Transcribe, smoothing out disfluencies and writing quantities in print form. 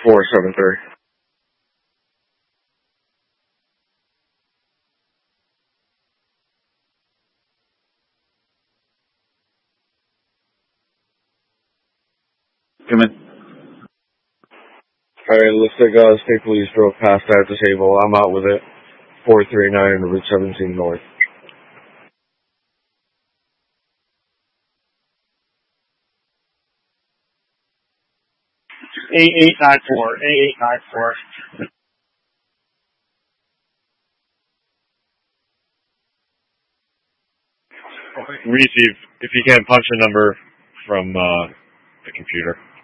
473. Come in. Alright, looks like State Police drove past that disable. I'm out with it. 439 Route 17 North. 8894. Receive. If you can, punch the number from the computer.